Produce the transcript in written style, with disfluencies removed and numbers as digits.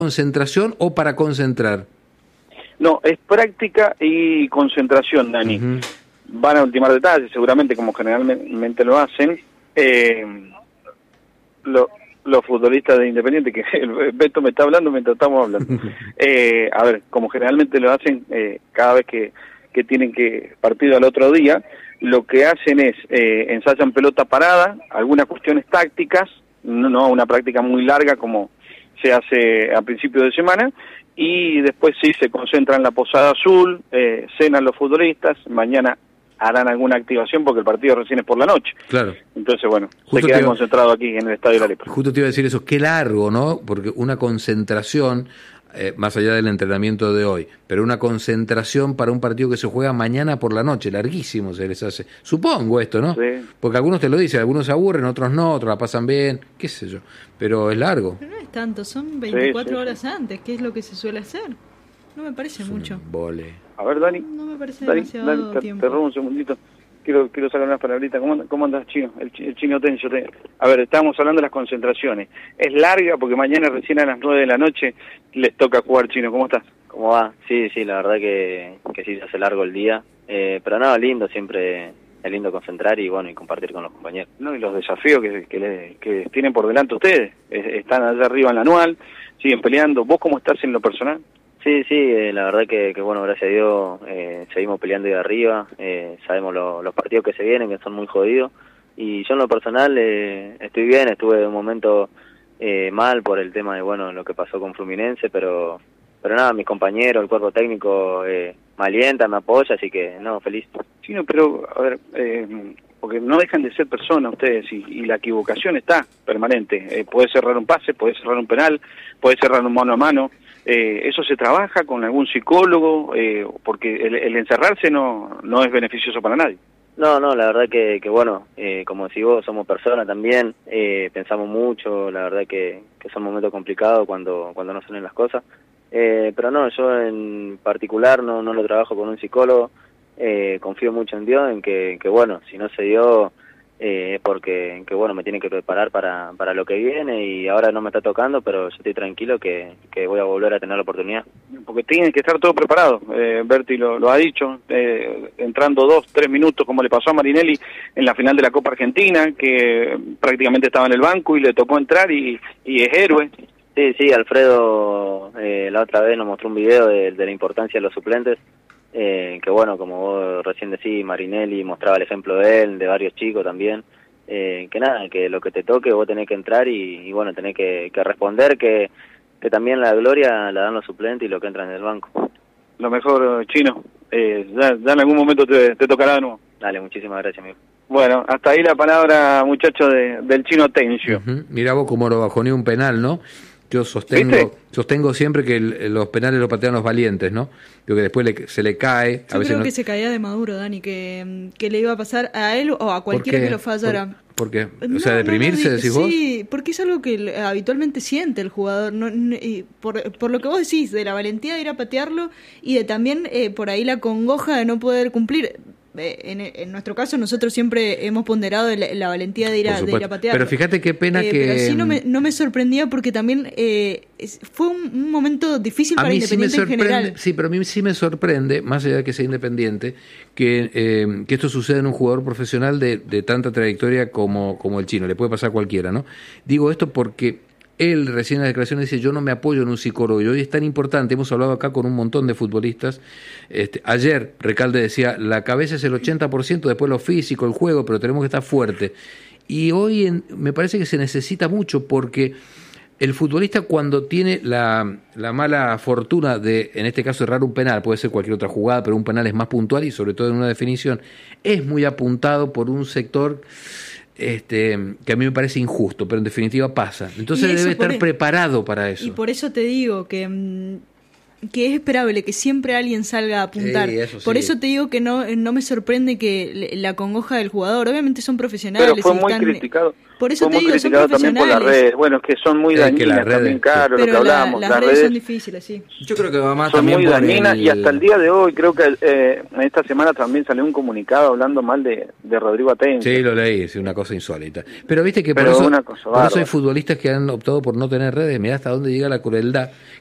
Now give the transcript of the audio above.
¿Concentración o para concentrar? No, es práctica y concentración, Dani. Van a ultimar detalles, seguramente, como generalmente lo hacen. Los futbolistas de Independiente, que Beto me está hablando mientras estamos hablando. A ver, como generalmente lo hacen cada vez que tienen que partido al otro día, lo que hacen es ensayan pelota parada, algunas cuestiones tácticas, no una práctica muy larga como se hace a principio de semana, y después sí se concentran en la Posada Azul, cenan los futbolistas, mañana harán alguna activación porque el partido recién es por la noche. Claro. Entonces, bueno, se quedan concentrados aquí en el Estadio de la Lepra. Justo te iba a decir eso, qué largo, ¿no? Porque una concentración, más allá del entrenamiento de hoy, pero una concentración para un partido que se juega mañana por la noche, larguísimo se les hace. Supongo esto, ¿no? Sí. Porque algunos te lo dicen, algunos se aburren, otros no, otros la pasan bien, qué sé yo, pero es largo. Pero no es tanto, son 24 horas antes, que es lo que se suele hacer. No me parece mucho. Vole. A ver, Dani. No me parece Dani, demasiado tiempo. Te robo un segundito. Quiero sacar unas palabritas. ¿Cómo andas, Chino? El Chino Tencio. A ver, estábamos hablando de las concentraciones. Es larga porque mañana recién a las 9 de la noche les toca jugar, Chino. ¿Cómo estás? ¿Cómo va? Sí, la verdad que sí se hace largo el día. Pero nada, lindo, siempre es lindo concentrar y bueno, y compartir con los compañeros. No, y los desafíos que tienen por delante ustedes. Están allá arriba en la anual, siguen peleando. ¿Vos cómo estás en lo personal? Sí, la verdad que bueno, gracias a Dios seguimos peleando de arriba, sabemos los partidos que se vienen, que son muy jodidos, y yo en lo personal estoy bien, estuve en un momento mal por el tema de, bueno, lo que pasó con Fluminense, pero nada, mis compañeros, el cuerpo técnico me alienta, me apoya, así que no, feliz. Sí, no, pero a ver, porque no dejan de ser personas ustedes y la equivocación está permanente, puede cerrar un pase, puede cerrar un penal, puede cerrar un mano a mano. ¿Eso se trabaja con algún psicólogo? Porque el encerrarse no es beneficioso para nadie. No, la verdad que bueno, como decís vos, somos personas también, pensamos mucho, la verdad que son momentos complicados cuando no salen las cosas, pero no, yo en particular no lo trabajo con un psicólogo, confío mucho en Dios, en que bueno, si no se dio porque que bueno, me tiene que preparar para lo que viene y ahora no me está tocando, pero yo estoy tranquilo que voy a volver a tener la oportunidad. Porque tiene que estar todo preparado, Berti lo ha dicho, entrando 2-3 minutos como le pasó a Marinelli en la final de la Copa Argentina, que prácticamente estaba en el banco y le tocó entrar y es héroe. Sí, Alfredo la otra vez nos mostró un video de la importancia de los suplentes, que bueno, como vos recién decís, Marinelli mostraba el ejemplo de él, de varios chicos también, que nada, que lo que te toque vos tenés que entrar y bueno, tenés que responder que también la gloria la dan los suplentes y lo que entran en el banco. Lo mejor, Chino, ya en algún momento te tocará de nuevo. Dale, muchísimas gracias, amigo. Bueno, hasta ahí la palabra, muchos del Chino Tencio. Mirá vos cómo lo bajoneó un penal, ¿no? Yo sostengo siempre que los penales lo patean los valientes, ¿no? Creo que después se le cae. Yo creo que se caía de Maduro, Dani, que le iba a pasar a él o a cualquiera que lo fallara. ¿Por qué? O sea, deprimirse, decís vos. Sí, porque es algo que habitualmente siente el jugador. Por lo que vos decís, de la valentía de ir a patearlo y de también por ahí la congoja de no poder cumplir. En nuestro caso nosotros siempre hemos ponderado la valentía de ir a patear. Pero fíjate qué pena que... Pero sí no me sorprendía porque también fue un momento difícil para Independiente en general. Sí, pero a mí sí me sorprende, más allá de que sea Independiente, que esto suceda en un jugador profesional de tanta trayectoria como el Chino. Le puede pasar a cualquiera, ¿no? Digo esto porque... Él recién en la declaración dice, yo no me apoyo en un psicólogo, y hoy es tan importante, hemos hablado acá con un montón de futbolistas, ayer Recalde decía, la cabeza es el 80%, después lo físico, el juego, pero tenemos que estar fuerte, y hoy me parece que se necesita mucho, porque el futbolista cuando tiene la mala fortuna de, en este caso, errar un penal, puede ser cualquier otra jugada, pero un penal es más puntual, y sobre todo en una definición, es muy apuntado por un sector... que a mí me parece injusto, pero en definitiva pasa. Entonces debe estar preparado para eso. Y por eso te digo que que es esperable que siempre alguien salga a apuntar. Sí, eso sí. Por eso te digo que no me sorprende que la congoja del jugador. Obviamente son profesionales. Pero fue y muy están, criticado. por eso fue te muy digo, son criticado también por las profesionales. redes. Bueno, es que son muy Es que dañinas las redes, también, claro, Pero lo que hablábamos. las redes son difíciles, sí. Yo creo que va más son también muy por dañinas el... y hasta el día de hoy creo que en esta semana también salió un comunicado hablando mal de Rodrigo Atencio. Sí, lo leí, es una cosa insólita. Pero viste que Pero por una cosa eso hay bárbara. futbolistas que han optado por no tener redes. Mirá hasta dónde llega la crueldad,